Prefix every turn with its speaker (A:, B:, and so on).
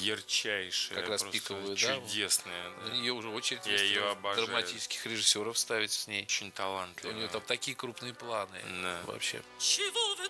A: ярчайшая,
B: как раз
A: просто
B: пиковую, да?
A: чудесная.
B: На
A: Да.
B: нее уже очередь
A: Я ее
B: выстроилась,
A: обожаю.
B: драматических режиссеров ставить с ней.
A: Очень
B: У
A: талантливая.
B: нее там такие крупные планы.
A: Да.
B: Вообще.
C: Чего вы